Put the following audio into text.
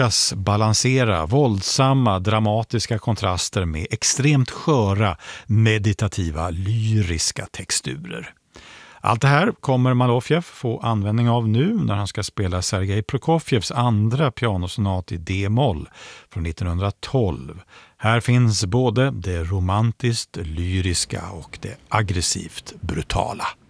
balansera våldsamma, dramatiska kontraster med extremt sköra, meditativa, lyriska texturer. Allt det här kommer Malofejev få användning av nu när han ska spela Sergej Prokofjevs andra pianosonat i D-moll från 1912. Här finns både det romantiskt lyriska och det aggressivt brutala.